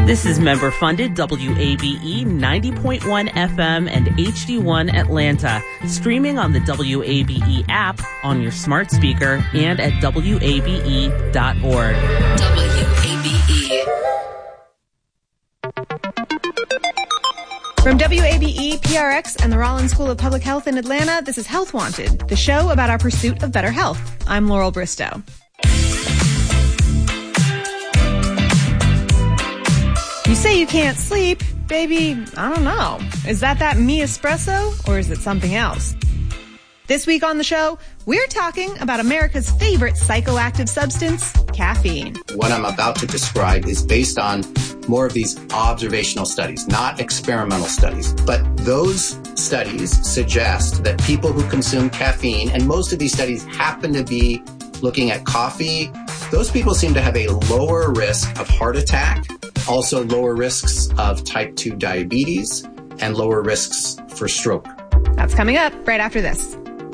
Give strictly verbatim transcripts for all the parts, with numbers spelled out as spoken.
This is member-funded W A B E ninety point one F M and H D one Atlanta, streaming on the W A B E app, on your smart speaker, and at W A B E dot org. W A B E. From W A B E, P R X, and the Rollins School of Public Health in Atlanta, this is Health Wanted, the show about our pursuit of better health. I'm Laurel Bristow. You say you can't sleep, baby, I don't know. Is that that me espresso, or is it something else? This week on the show, we're talking about America's favorite psychoactive substance, caffeine. What I'm about to describe is based on more of these observational studies, not experimental studies. But those studies suggest that people who consume caffeine, and most of these studies happen to be looking at coffee, those people seem to have a lower risk of heart attack, also lower risks of type two diabetes, and lower risks for stroke. That's coming up right after this.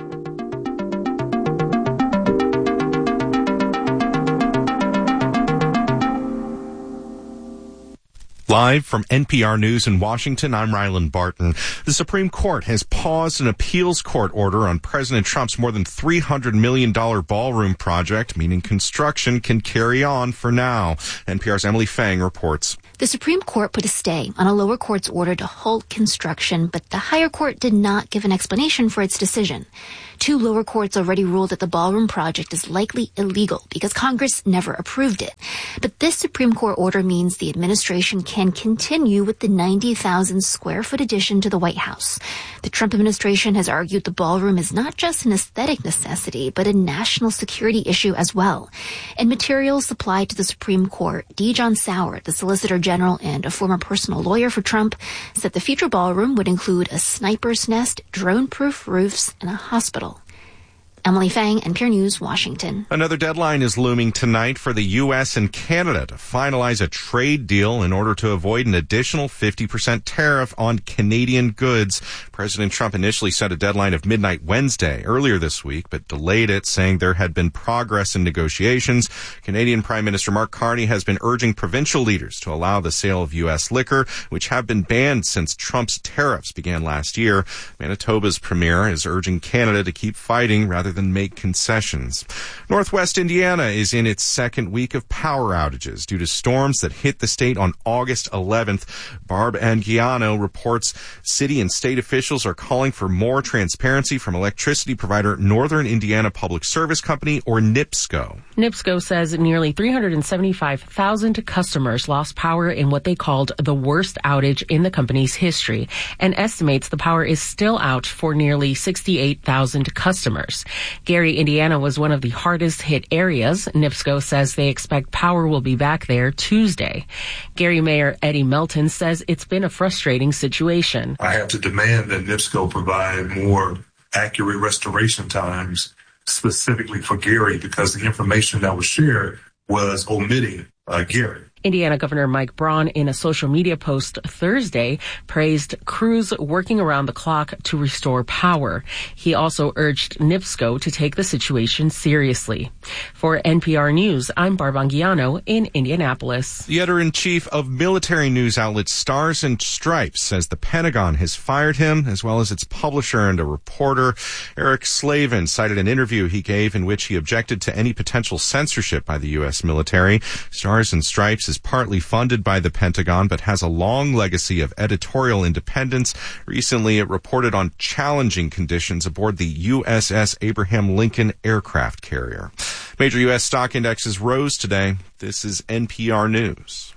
Live from N P R News in Washington, I'm Ryland Barton. The Supreme Court has paused an appeals court order on President Trump's more than three hundred million dollars ballroom project, meaning construction can carry on for now. N P R's Emily Fang reports. The Supreme Court put a stay on a lower court's order to halt construction, but the higher court did not give an explanation for its decision. Two lower courts already ruled that the ballroom project is likely illegal because Congress never approved it. But this Supreme Court order means the administration can continue with the ninety thousand square foot addition to the White House. The Trump administration has argued the ballroom is not just an aesthetic necessity, but a national security issue as well. In materials supplied to the Supreme Court, D. John Sauer, the Solicitor General and a former personal lawyer for Trump, said the future ballroom would include a sniper's nest, drone-proof roofs, and a hospital. Emily Fang, N P R News, Washington. Another deadline is looming tonight for the U S and Canada to finalize a trade deal in order to avoid an additional fifty percent tariff on Canadian goods. President Trump initially set a deadline of midnight Wednesday earlier this week, but delayed it, saying there had been progress in negotiations. Canadian Prime Minister Mark Carney has been urging provincial leaders to allow the sale of U S liquor, which have been banned since Trump's tariffs began last year. Manitoba's premier is urging Canada to keep fighting rather than make concessions. Northwest Indiana is in its second week of power outages due to storms that hit the state on August eleventh. Barb Anguiano reports city and state officials are calling for more transparency from electricity provider Northern Indiana Public Service Company, or NIPSCO. NIPSCO says nearly three hundred seventy-five thousand customers lost power in what they called the worst outage in the company's history, and estimates the power is still out for nearly sixty-eight thousand customers. Gary, Indiana was one of the hardest hit areas. NIPSCO says they expect power will be back there Tuesday. Gary Mayor Eddie Melton says it's been a frustrating situation. I have to demand that NIPSCO provide more accurate restoration times specifically for Gary, because the information that was shared was omitting uh, Gary. Indiana Governor Mike Braun, in a social media post Thursday, praised crews working around the clock to restore power. He also urged NIPSCO to take the situation seriously. For N P R News, I'm Barb Anguiano in Indianapolis. The editor-in-chief of military news outlet Stars and Stripes says the Pentagon has fired him, as well as its publisher and a reporter. Eric Slavin cited an interview he gave in which he objected to any potential censorship by the U S military. Stars and Stripes is partly funded by the Pentagon, but has a long legacy of editorial independence. Recently, it reported on challenging conditions aboard the U S S Abraham Lincoln aircraft carrier. Major U S stock indexes rose today. This is N P R News.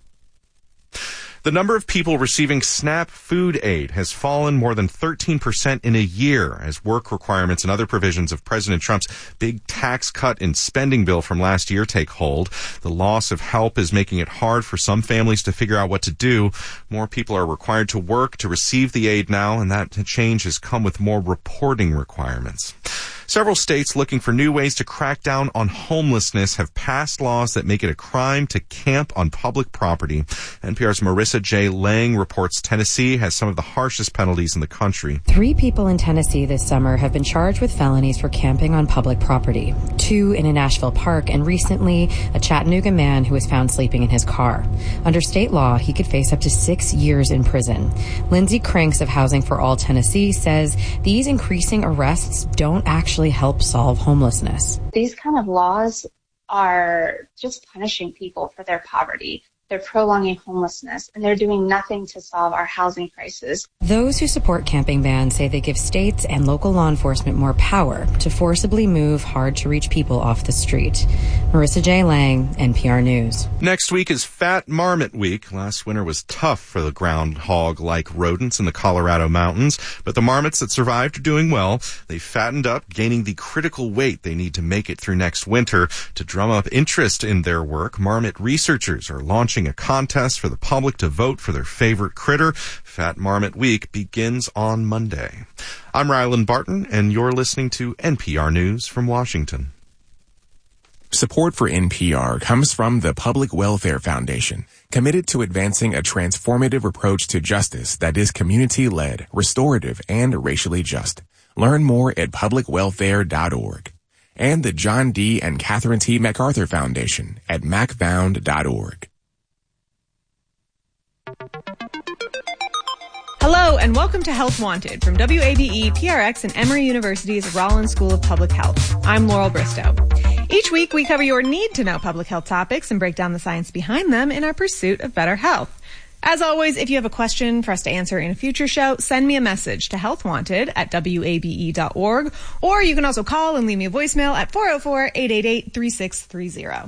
The number of people receiving SNAP food aid has fallen more than thirteen percent in a year as work requirements and other provisions of President Trump's big tax cut and spending bill from last year take hold. The loss of help is making it hard for some families to figure out what to do. More people are required to work to receive the aid now, and that change has come with more reporting requirements. Several states looking for new ways to crack down on homelessness have passed laws that make it a crime to camp on public property. N P R's Marissa J. Lang reports Tennessee has some of the harshest penalties in the country. Three people in Tennessee this summer have been charged with felonies for camping on public property. Two in a Nashville park, and recently a Chattanooga man who was found sleeping in his car. Under state law, he could face up to six years in prison. Lindsay Cranks of Housing for All Tennessee says these increasing arrests don't actually help solve homelessness. These kind of laws are just punishing people for their poverty. They're prolonging homelessness, and they're doing nothing to solve our housing crisis. Those who support camping bans say they give states and local law enforcement more power to forcibly move hard-to-reach people off the street. Marissa J. Lang, N P R News. Next week is Fat Marmot Week. Last winter was tough for the groundhog-like rodents in the Colorado mountains, but the marmots that survived are doing well. They fattened up, gaining the critical weight they need to make it through next winter. To drum up interest in their work, marmot researchers are launching a contest for the public to vote for their favorite critter. Fat Marmot Week begins on Monday. I'm Ryland Barton, and you're listening to N P R News from Washington. Support for N P R comes from the Public Welfare Foundation, committed to advancing a transformative approach to justice that is community-led, restorative, and racially just. Learn more at public welfare dot org. And the John D. and Catherine T. MacArthur Foundation at mac found dot org. Hello and welcome to Health Wanted from W A B E, P R X, and Emory University's Rollins School of Public Health. I'm Laurel Bristow. Each week we cover your need-to-know public health topics and break down the science behind them in our pursuit of better health. As always, if you have a question for us to answer in a future show, send me a message to healthwanted at W A B E dot org, or you can also call and leave me a voicemail at four oh four, eight eight eight, three six three zero.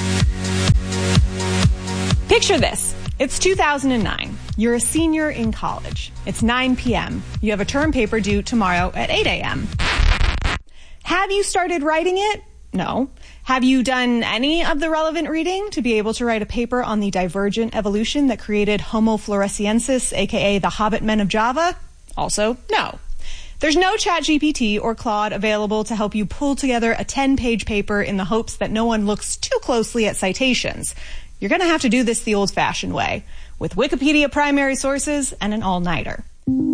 Picture this. It's two thousand nine. You're a senior in college. It's nine p.m. You have a term paper due tomorrow at eight a.m. Have you started writing it? No. Have you done any of the relevant reading to be able to write a paper on the divergent evolution that created Homo floresiensis, aka the Hobbit men of Java? Also, no. There's no ChatGPT or Claude available to help you pull together a ten-page paper in the hopes that no one looks too closely at citations. You're going to have to do this the old-fashioned way, with Wikipedia primary sources and an all-nighter.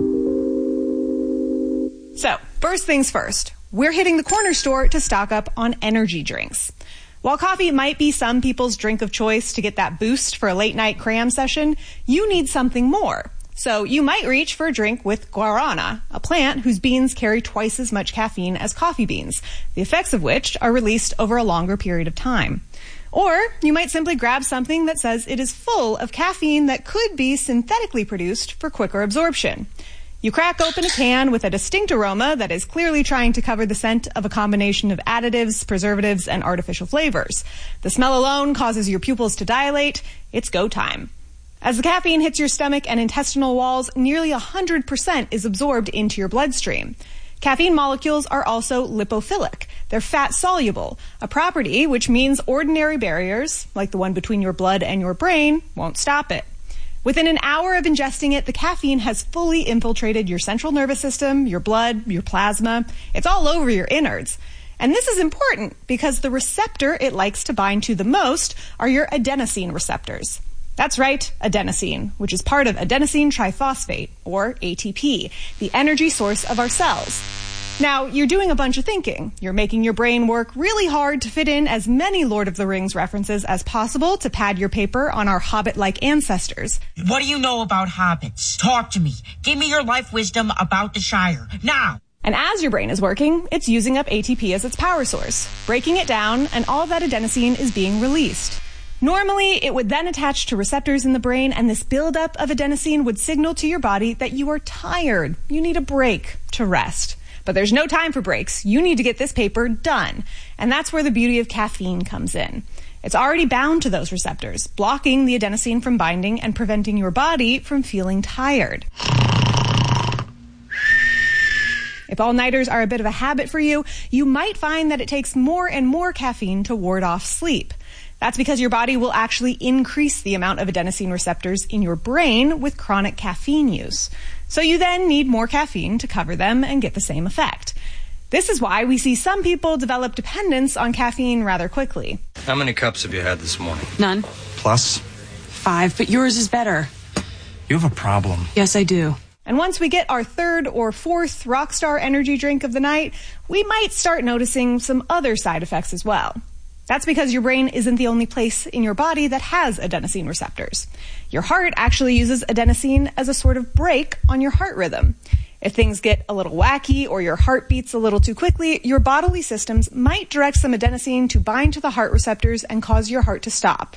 So, first things first. We're hitting the corner store to stock up on energy drinks. While coffee might be some people's drink of choice to get that boost for a late-night cram session, you need something more. So you might reach for a drink with guarana, a plant whose beans carry twice as much caffeine as coffee beans, the effects of which are released over a longer period of time. Or you might simply grab something that says it is full of caffeine that could be synthetically produced for quicker absorption. You crack open a can with a distinct aroma that is clearly trying to cover the scent of a combination of additives, preservatives, and artificial flavors. The smell alone causes your pupils to dilate. It's go time. As the caffeine hits your stomach and intestinal walls, nearly one hundred percent is absorbed into your bloodstream. Caffeine molecules are also lipophilic. They're fat-soluble, a property which means ordinary barriers, like the one between your blood and your brain, won't stop it. Within an hour of ingesting it, the caffeine has fully infiltrated your central nervous system, your blood, your plasma. It's all over your innards. And this is important because the receptor it likes to bind to the most are your adenosine receptors. That's right, adenosine, which is part of adenosine triphosphate, or A T P, the energy source of our cells. Now, you're doing a bunch of thinking. You're making your brain work really hard to fit in as many Lord of the Rings references as possible to pad your paper on our hobbit-like ancestors. What do you know about hobbits? Talk to me. Give me your life wisdom about the Shire, now. And as your brain is working, it's using up A T P as its power source, breaking it down, and all that adenosine is being released. Normally, it would then attach to receptors in the brain, and this buildup of adenosine would signal to your body that you are tired. You need a break to rest. But there's no time for breaks. You need to get this paper done. And that's where the beauty of caffeine comes in. It's already bound to those receptors, blocking the adenosine from binding and preventing your body from feeling tired. If all-nighters are a bit of a habit for you, you might find that it takes more and more caffeine to ward off sleep. That's because your body will actually increase the amount of adenosine receptors in your brain with chronic caffeine use. So you then need more caffeine to cover them and get the same effect. This is why we see some people develop dependence on caffeine rather quickly. How many cups have you had this morning? None. Plus? Five, but yours is better. You have a problem. Yes, I do. And once we get our third or fourth Rockstar energy drink of the night, we might start noticing some other side effects as well. That's because your brain isn't the only place in your body that has adenosine receptors. Your heart actually uses adenosine as a sort of brake on your heart rhythm. If things get a little wacky or your heart beats a little too quickly, your bodily systems might direct some adenosine to bind to the heart receptors and cause your heart to stop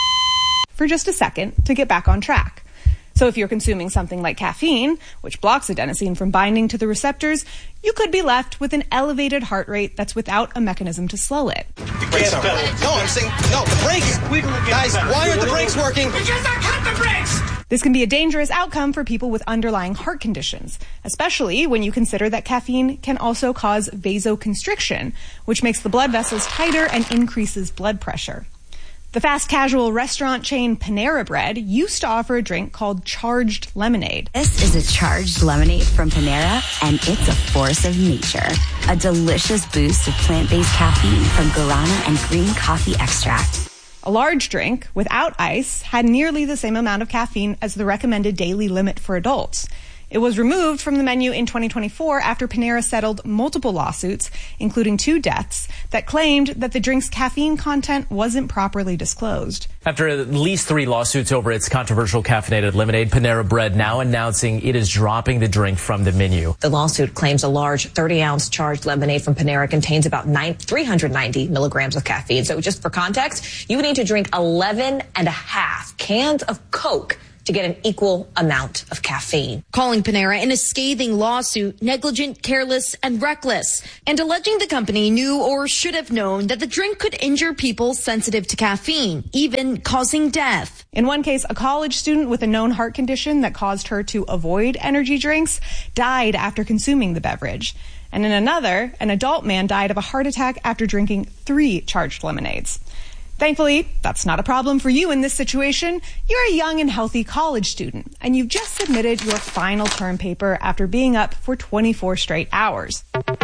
for just a second to get back on track. So if you're consuming something like caffeine, which blocks adenosine from binding to the receptors, you could be left with an elevated heart rate that's without a mechanism to slow it. Brakes are working. No, I'm saying, no, the brakes. Guys, why aren't the brakes working? Because I cut the brakes! This can be a dangerous outcome for people with underlying heart conditions, especially when you consider that caffeine can also cause vasoconstriction, which makes the blood vessels tighter and increases blood pressure. The fast casual restaurant chain Panera Bread used to offer a drink called charged lemonade. This is a charged lemonade from Panera, and it's a force of nature. A delicious boost of plant-based caffeine from guarana and green coffee extract. A large drink, without ice, had nearly the same amount of caffeine as the recommended daily limit for adults. It was removed from the menu in twenty twenty-four after Panera settled multiple lawsuits, including two deaths, that claimed that the drink's caffeine content wasn't properly disclosed. After at least three lawsuits over its controversial caffeinated lemonade, Panera Bread now announcing it is dropping the drink from the menu. The lawsuit claims a large thirty-ounce charged lemonade from Panera contains about three hundred ninety milligrams of caffeine. So just for context, you would need to drink eleven and a half cans of Coke to get an equal amount of caffeine. Calling Panera in a scathing lawsuit negligent, careless, and reckless, and alleging the company knew or should have known that the drink could injure people sensitive to caffeine, even causing death. In one case, a college student with a known heart condition that caused her to avoid energy drinks died after consuming the beverage. And in another, an adult man died of a heart attack after drinking three charged lemonades. Thankfully, that's not a problem for you in this situation. You're a young and healthy college student, and you've just submitted your final term paper after being up for twenty-four straight hours.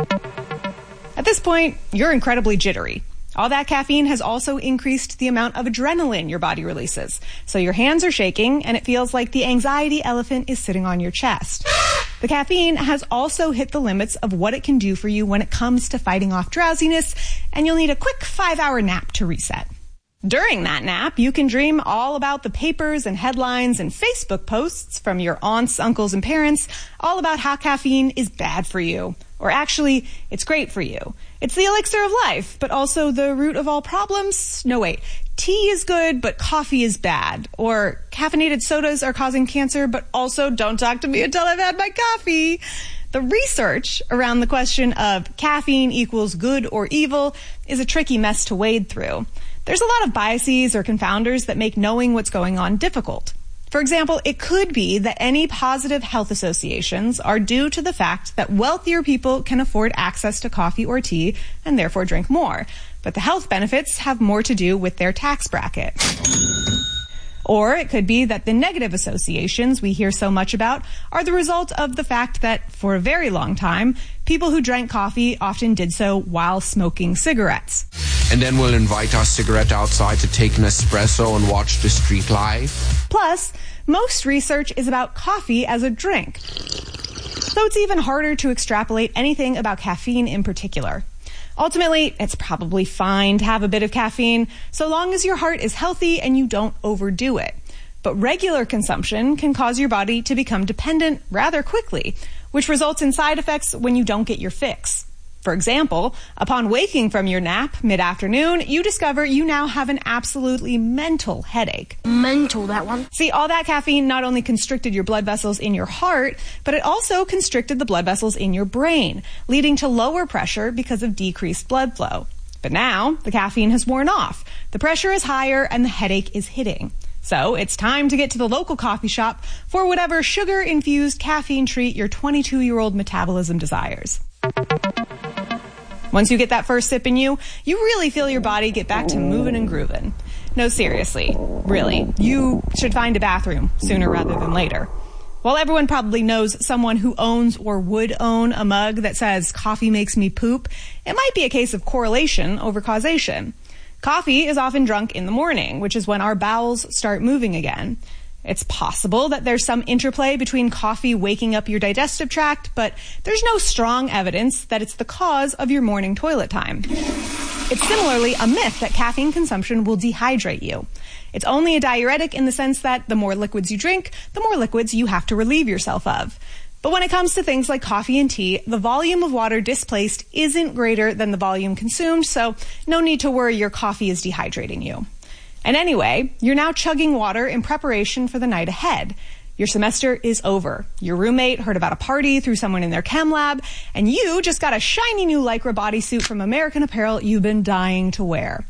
At this point, you're incredibly jittery. All that caffeine has also increased the amount of adrenaline your body releases. So your hands are shaking, and it feels like the anxiety elephant is sitting on your chest. The caffeine has also hit the limits of what it can do for you when it comes to fighting off drowsiness, and you'll need a quick five-hour nap to reset. During that nap, you can dream all about the papers and headlines and Facebook posts from your aunts, uncles, and parents all about how caffeine is bad for you. Or actually, it's great for you. It's the elixir of life, but also the root of all problems. No, wait. Tea is good, but coffee is bad. Or caffeinated sodas are causing cancer, but also don't talk to me until I've had my coffee. The research around the question of caffeine equals good or evil is a tricky mess to wade through. There's a lot of biases or confounders that make knowing what's going on difficult. For example, it could be that any positive health associations are due to the fact that wealthier people can afford access to coffee or tea and therefore drink more. But the health benefits have more to do with their tax bracket. Or it could be that the negative associations we hear so much about are the result of the fact that, for a very long time, people who drank coffee often did so while smoking cigarettes. And then we'll invite our cigarette outside to take an espresso and watch the street live. Plus, most research is about coffee as a drink. So it's even harder to extrapolate anything about caffeine in particular. Ultimately, it's probably fine to have a bit of caffeine, so long as your heart is healthy and you don't overdo it. But regular consumption can cause your body to become dependent rather quickly, which results in side effects when you don't get your fix. For example, upon waking from your nap mid-afternoon, you discover you now have an absolutely mental headache. Mental, that one. See, all that caffeine not only constricted your blood vessels in your heart, but it also constricted the blood vessels in your brain, leading to lower pressure because of decreased blood flow. But now, the caffeine has worn off, the pressure is higher, and the headache is hitting. So it's time to get to the local coffee shop for whatever sugar-infused caffeine treat your twenty-two-year-old metabolism desires. Once you get that first sip in you, you really feel your body get back to moving and grooving. No, seriously, really, you should find a bathroom sooner rather than later. While everyone probably knows someone who owns or would own a mug that says coffee makes me poop, it might be a case of correlation over causation. Coffee is often drunk in the morning, which is when our bowels start moving again. It's possible that there's some interplay between coffee waking up your digestive tract, but there's no strong evidence that it's the cause of your morning toilet time. It's similarly a myth that caffeine consumption will dehydrate you. It's only a diuretic in the sense that the more liquids you drink, the more liquids you have to relieve yourself of. But when it comes to things like coffee and tea, the volume of water displaced isn't greater than the volume consumed, so no need to worry your coffee is dehydrating you. And anyway, you're now chugging water in preparation for the night ahead. Your semester is over. Your roommate heard about a party through someone in their chem lab, and you just got a shiny new Lycra bodysuit from American Apparel you've been dying to wear.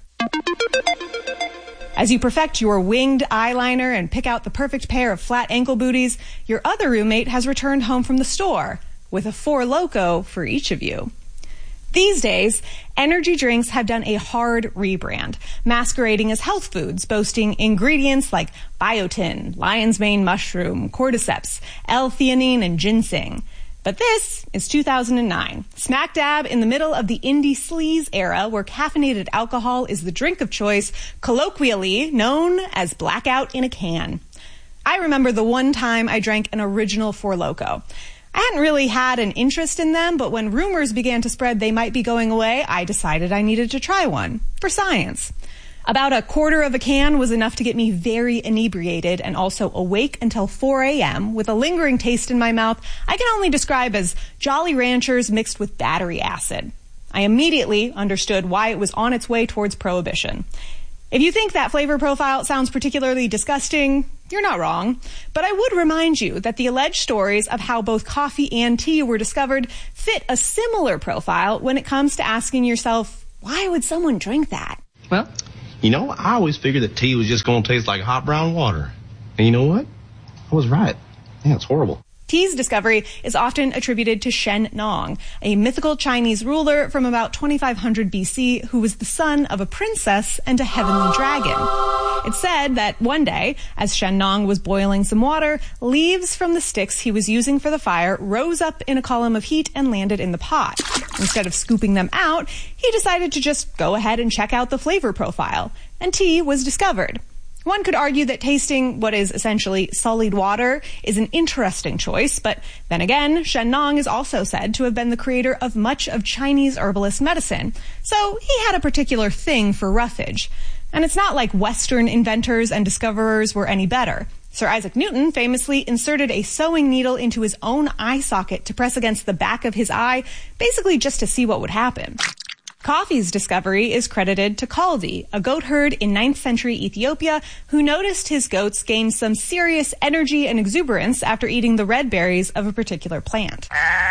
As you perfect your winged eyeliner and pick out the perfect pair of flat ankle booties, your other roommate has returned home from the store with a Four Loko for each of you. These days, energy drinks have done a hard rebrand, masquerading as health foods, boasting ingredients like biotin, lion's mane mushroom, cordyceps, L-theanine, and ginseng. But this is two thousand nine, smack dab in the middle of the indie sleaze era where caffeinated alcohol is the drink of choice, colloquially known as blackout in a can. I remember the one time I drank an original Four Loko. I hadn't really had an interest in them, but when rumors began to spread they might be going away, I decided I needed to try one, for science. About a quarter of a can was enough to get me very inebriated and also awake until four a.m. with a lingering taste in my mouth I can only describe as Jolly Ranchers mixed with battery acid. I immediately understood why it was on its way towards prohibition. If you think that flavor profile sounds particularly disgusting, you're not wrong. But I would remind you that the alleged stories of how both coffee and tea were discovered fit a similar profile when it comes to asking yourself, why would someone drink that? Well, you know, I always figured that tea was just going to taste like hot brown water. And you know what? I was right. Yeah, it's horrible. Tea's discovery is often attributed to Shen Nong, a mythical Chinese ruler from about twenty-five hundred B C who was the son of a princess and a heavenly dragon. It's said that one day, as Shen Nong was boiling some water, leaves from the sticks he was using for the fire rose up in a column of heat and landed in the pot. Instead of scooping them out, he decided to just go ahead and check out the flavor profile, and tea was discovered. One could argue that tasting what is essentially sullied water is an interesting choice, but then again, Shen Nong is also said to have been the creator of much of Chinese herbalist medicine, so he had a particular thing for roughage. And it's not like Western inventors and discoverers were any better. Sir Isaac Newton famously inserted a sewing needle into his own eye socket to press against the back of his eye, basically just to see what would happen. Coffee's discovery is credited to Kaldi, a goat herd in ninth century Ethiopia who noticed his goats gained some serious energy and exuberance after eating the red berries of a particular plant.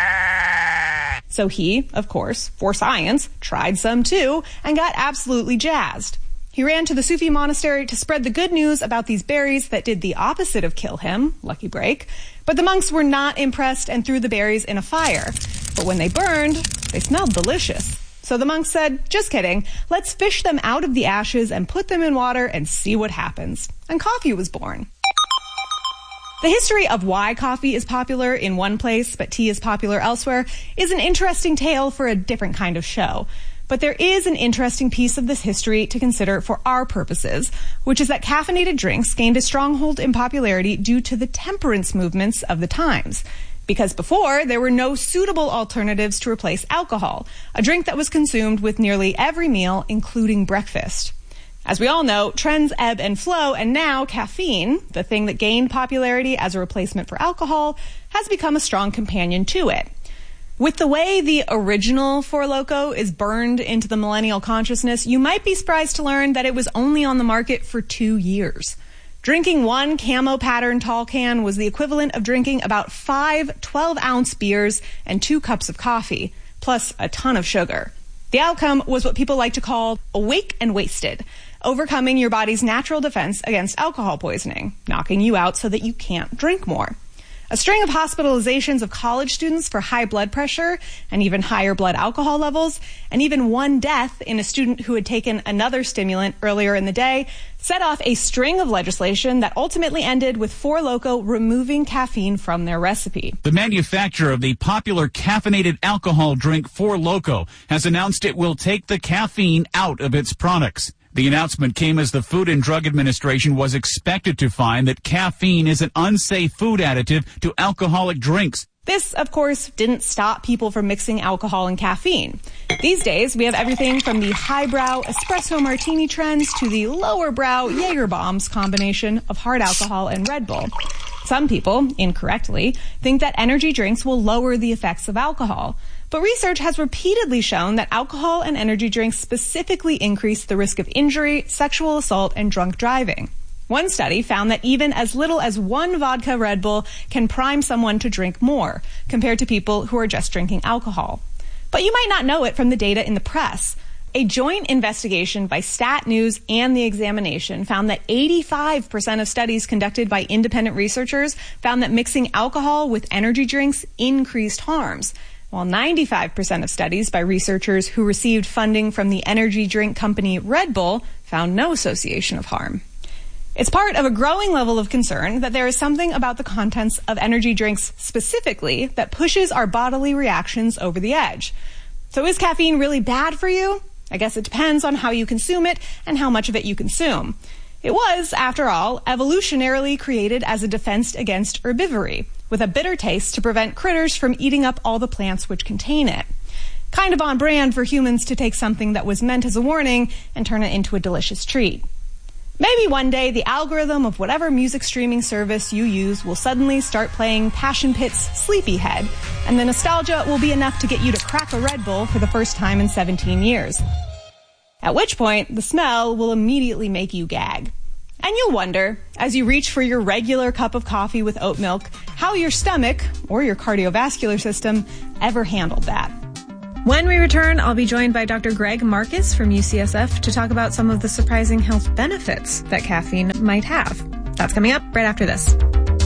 So he, of course, for science, tried some too and got absolutely jazzed. He ran to the Sufi monastery to spread the good news about these berries that did the opposite of kill him, lucky break, but the monks were not impressed and threw the berries in a fire. But when they burned, they smelled delicious. So the monks said, just kidding, let's fish them out of the ashes and put them in water and see what happens. And coffee was born. The history of why coffee is popular in one place but tea is popular elsewhere is an interesting tale for a different kind of show. But there is an interesting piece of this history to consider for our purposes, which is that caffeinated drinks gained a stronghold in popularity due to the temperance movements of the times. Because before, there were no suitable alternatives to replace alcohol, a drink that was consumed with nearly every meal, including breakfast. As we all know, trends ebb and flow, and now caffeine, the thing that gained popularity as a replacement for alcohol, has become a strong companion to it. With the way the original Four Loko is burned into the millennial consciousness, you might be surprised to learn that it was only on the market for two years. Drinking one camo pattern tall can was the equivalent of drinking about five twelve-ounce beers and two cups of coffee, plus a ton of sugar. The outcome was what people like to call awake and wasted, overcoming your body's natural defense against alcohol poisoning, knocking you out so that you can't drink more. A string of hospitalizations of college students for high blood pressure and even higher blood alcohol levels, and even one death in a student who had taken another stimulant earlier in the day, set off a string of legislation that ultimately ended with Four Loko removing caffeine from their recipe. The manufacturer of the popular caffeinated alcohol drink Four Loko has announced it will take the caffeine out of its products. The announcement came as the Food and Drug Administration was expected to find that caffeine is an unsafe food additive to alcoholic drinks. This, of course, didn't stop people from mixing alcohol and caffeine. These days, we have everything from the highbrow espresso martini trends to the lower-brow Jaeger bombs combination of hard alcohol and Red Bull. Some people, incorrectly, think that energy drinks will lower the effects of alcohol. But research has repeatedly shown that alcohol and energy drinks specifically increase the risk of injury, sexual assault, and drunk driving. One study found that even as little as one vodka Red Bull can prime someone to drink more, compared to people who are just drinking alcohol. But you might not know it from the data in the press. A joint investigation by Stat News and The Examination found that eighty-five percent of studies conducted by independent researchers found that mixing alcohol with energy drinks increased harms, while ninety-five percent of studies by researchers who received funding from the energy drink company Red Bull found no association of harm. It's part of a growing level of concern that there is something about the contents of energy drinks specifically that pushes our bodily reactions over the edge. So is caffeine really bad for you? I guess it depends on how you consume it and how much of it you consume. It was, after all, evolutionarily created as a defense against herbivory, with a bitter taste to prevent critters from eating up all the plants which contain it. Kind of on brand for humans to take something that was meant as a warning and turn it into a delicious treat. Maybe one day the algorithm of whatever music streaming service you use will suddenly start playing Passion Pit's Sleepyhead, and the nostalgia will be enough to get you to crack a Red Bull for the first time in seventeen years. At which point, the smell will immediately make you gag. And you'll wonder, as you reach for your regular cup of coffee with oat milk, how your stomach, or your cardiovascular system, ever handled that. When we return, I'll be joined by Doctor Greg Marcus from U C S F to talk about some of the surprising health benefits that caffeine might have. That's coming up right after this.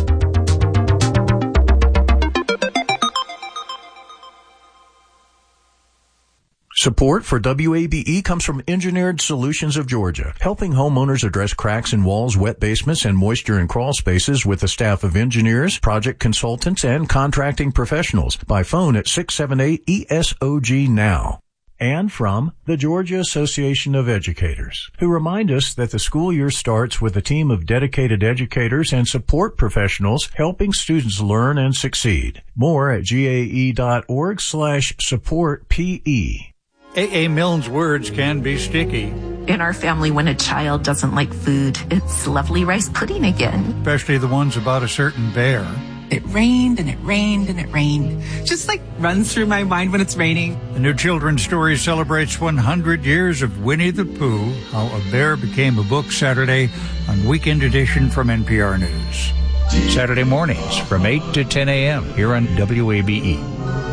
Support for W A B E comes from Engineered Solutions of Georgia, helping homeowners address cracks in walls, wet basements, and moisture in crawl spaces with a staff of engineers, project consultants, and contracting professionals by phone at six seven eight E S O G now. And from the Georgia Association of Educators, who remind us that the school year starts with a team of dedicated educators and support professionals helping students learn and succeed. More at gae.org slash support PE. A A. Milne's words can be sticky. In our family, when a child doesn't like food, it's lovely rice pudding again. Especially the ones about a certain bear. It rained and it rained and it rained. Just like runs through my mind when it's raining. The new children's story celebrates one hundred years of Winnie the Pooh, How a Bear Became a Book, Saturday on Weekend Edition from N P R News. Saturday mornings from eight to ten a.m. here on W A B E.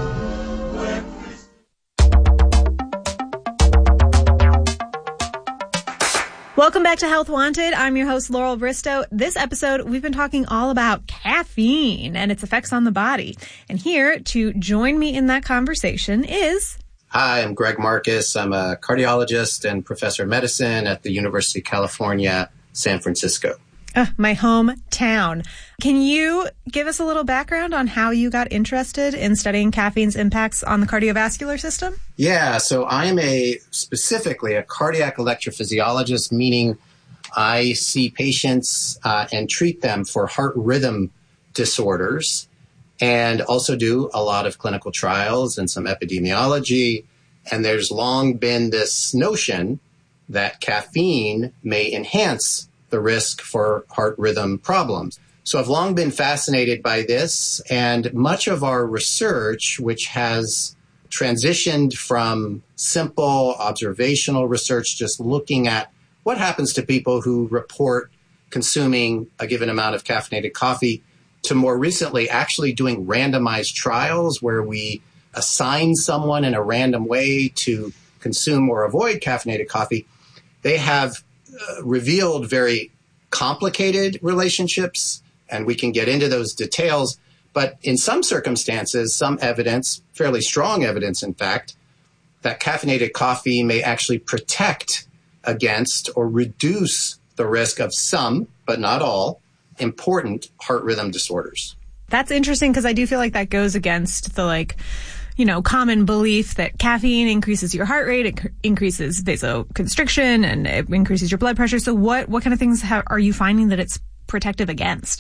Welcome back to Health Wanted. I'm your host, Laurel Bristow. This episode, we've been talking all about caffeine and its effects on the body. And here to join me in that conversation is... Hi, I'm Greg Marcus. I'm a cardiologist and professor of medicine at the University of California, San Francisco. Uh, my hometown. Can you give us a little background on how you got interested in studying caffeine's impacts on the cardiovascular system? Yeah, so I am a specifically a cardiac electrophysiologist, meaning I see patients uh, and treat them for heart rhythm disorders and also do a lot of clinical trials and some epidemiology. And there's long been this notion that caffeine may enhance the risk for heart rhythm problems. So I've long been fascinated by this, and much of our research, which has transitioned from simple observational research, just looking at what happens to people who report consuming a given amount of caffeinated coffee, to more recently actually doing randomized trials where we assign someone in a random way to consume or avoid caffeinated coffee. They have uh, revealed very complicated relationships, and we can get into those details. But in some circumstances, some evidence, fairly strong evidence, in fact, that caffeinated coffee may actually protect against or reduce the risk of some, but not all, important heart rhythm disorders. That's interesting because I do feel like that goes against the, like, you know, common belief that caffeine increases your heart rate, it c- increases vasoconstriction, and it increases your blood pressure. So what, what kind of things ha- are you finding that it's protective against?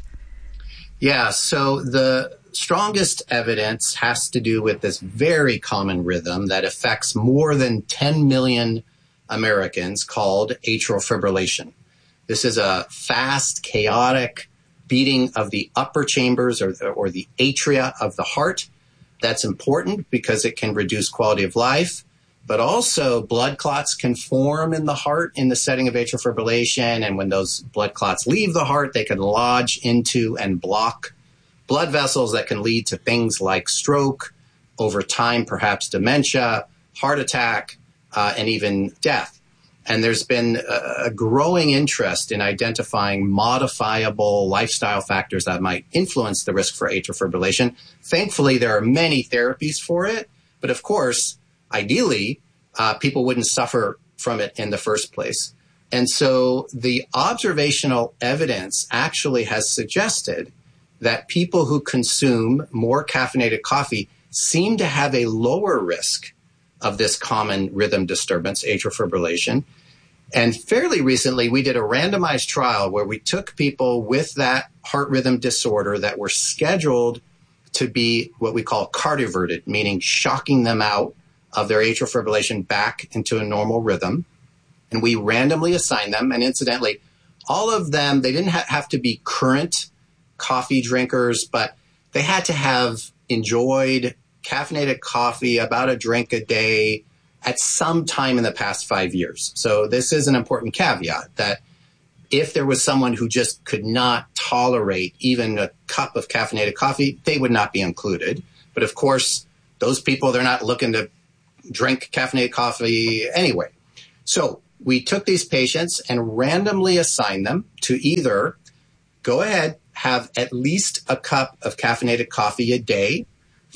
Yeah, so the strongest evidence has to do with this very common rhythm that affects more than ten million Americans called atrial fibrillation. This is a fast, chaotic beating of the upper chambers or, or the atria of the heart. That's important because it can reduce quality of life, but also blood clots can form in the heart in the setting of atrial fibrillation. And when those blood clots leave the heart, they can lodge into and block blood vessels that can lead to things like stroke, over time, perhaps dementia, heart attack, uh, and even death. And there's been a, a growing interest in identifying modifiable lifestyle factors that might influence the risk for atrial fibrillation. Thankfully, there are many therapies for it. But of course, ideally, uh, people wouldn't suffer from it in the first place. And so the observational evidence actually has suggested that people who consume more caffeinated coffee seem to have a lower risk of this common rhythm disturbance, atrial fibrillation. And fairly recently, we did a randomized trial where we took people with that heart rhythm disorder that were scheduled to be what we call cardioverted, meaning shocking them out of their atrial fibrillation back into a normal rhythm. And we randomly assigned them. And incidentally, all of them, they didn't ha- have to be current coffee drinkers, but they had to have enjoyed caffeinated coffee, about a drink a day, at some time in the past five years. So this is an important caveat that if there was someone who just could not tolerate even a cup of caffeinated coffee, they would not be included. But of course, those people, they're not looking to drink caffeinated coffee anyway. So we took these patients and randomly assigned them to either go ahead, have at least a cup of caffeinated coffee a day,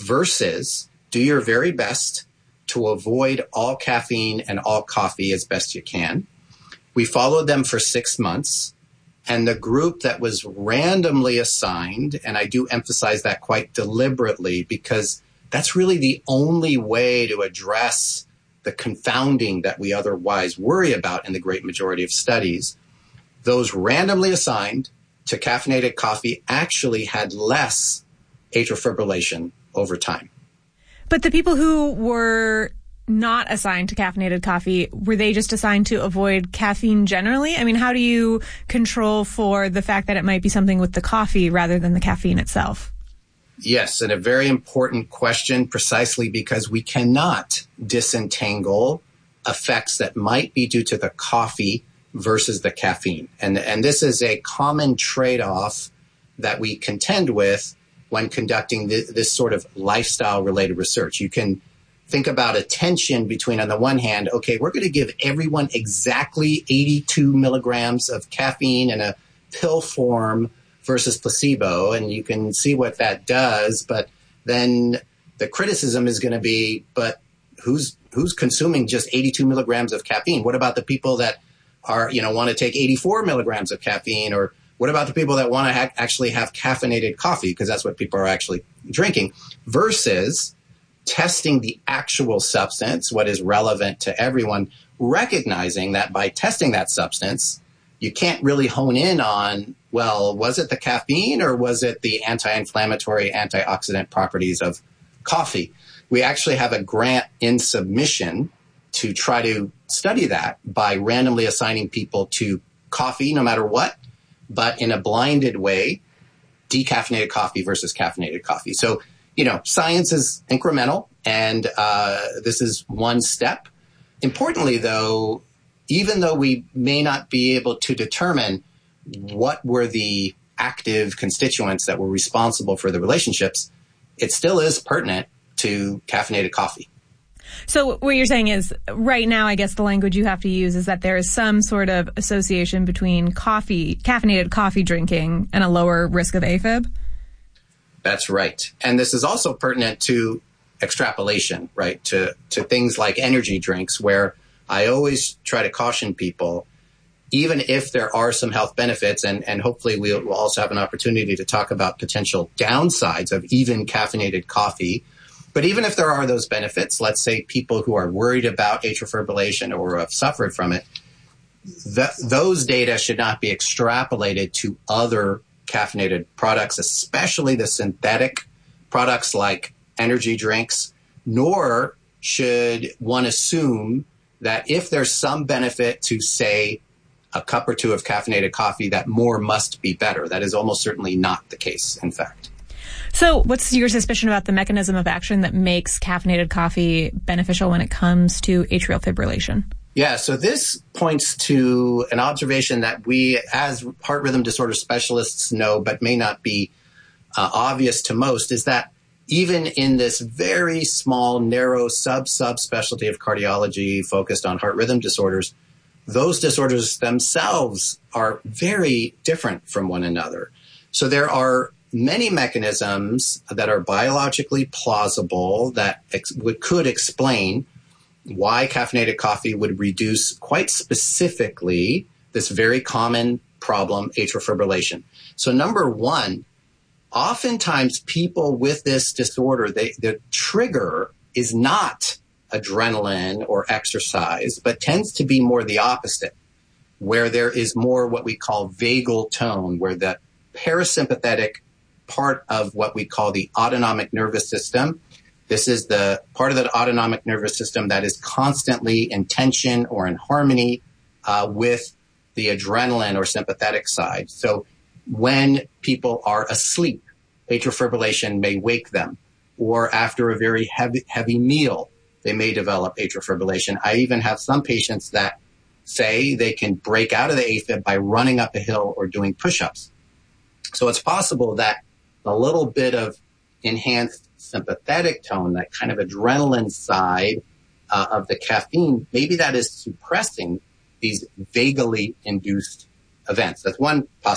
versus do your very best to avoid all caffeine and all coffee as best you can. We followed them for six months, and the group that was randomly assigned, and I do emphasize that quite deliberately because that's really the only way to address the confounding that we otherwise worry about in the great majority of studies. Those randomly assigned to caffeinated coffee actually had less atrial fibrillation over time. But the people who were not assigned to caffeinated coffee, were they just assigned to avoid caffeine generally? I mean, how do you control for the fact that it might be something with the coffee rather than the caffeine itself? Yes, and a very important question, precisely because we cannot disentangle effects that might be due to the coffee versus the caffeine. And, and this is a common trade-off that we contend with when conducting this, this sort of lifestyle-related research. You can think about a tension between, on the one hand, okay, we're going to give everyone exactly eighty-two milligrams of caffeine in a pill form versus placebo, and you can see what that does. But then the criticism is going to be, but who's who's consuming just eighty-two milligrams of caffeine? What about the people that are, you know, want to take eighty-four milligrams of caffeine? Or what about the people that want to ha- actually have caffeinated coffee? Because that's what people are actually drinking, versus testing the actual substance, what is relevant to everyone, recognizing that by testing that substance, you can't really hone in on, well, was it the caffeine or was it the anti-inflammatory, antioxidant properties of coffee? We actually have a grant in submission to try to study that by randomly assigning people to coffee, no matter what, but in a blinded way, decaffeinated coffee versus caffeinated coffee. So, you know, science is incremental, and uh, this is one step. Importantly, though, even though we may not be able to determine what were the active constituents that were responsible for the relationships, it still is pertinent to caffeinated coffee. So what you're saying is, right now, I guess the language you have to use is that there is some sort of association between coffee, caffeinated coffee drinking, and a lower risk of AFib? That's right. And this is also pertinent to extrapolation, right? To, to things like energy drinks, where I always try to caution people, even if there are some health benefits, and, and hopefully we'll, we'll also have an opportunity to talk about potential downsides of even caffeinated coffee. But even if there are those benefits, let's say people who are worried about atrial fibrillation or have suffered from it, th- those data should not be extrapolated to other caffeinated products, especially the synthetic products like energy drinks, nor should one assume that if there's some benefit to, say, a cup or two of caffeinated coffee, that more must be better. That is almost certainly not the case, in fact. So what's your suspicion about the mechanism of action that makes caffeinated coffee beneficial when it comes to atrial fibrillation? Yeah, so this points to an observation that we, as heart rhythm disorder specialists, know, but may not be uh, obvious to most, is that even in this very small, narrow sub-subspecialty of cardiology focused on heart rhythm disorders, those disorders themselves are very different from one another. So there are many mechanisms that are biologically plausible that ex- would, could explain why caffeinated coffee would reduce quite specifically this very common problem, atrial fibrillation. So number one, oftentimes people with this disorder, they, the trigger is not adrenaline or exercise, but tends to be more the opposite, where there is more what we call vagal tone, where the parasympathetic part of what we call the autonomic nervous system, this is the part of the autonomic nervous system that is constantly in tension or in harmony uh, with the adrenaline or sympathetic side. So when people are asleep, atrial fibrillation may wake them, or after a very heavy, heavy meal, they may develop atrial fibrillation. I even have some patients that say they can break out of the AFib by running up a hill or doing push-ups. So it's possible that a little bit of enhanced sympathetic tone, that kind of adrenaline side uh, of the caffeine, maybe that is suppressing these vagally induced events. That's one possibility.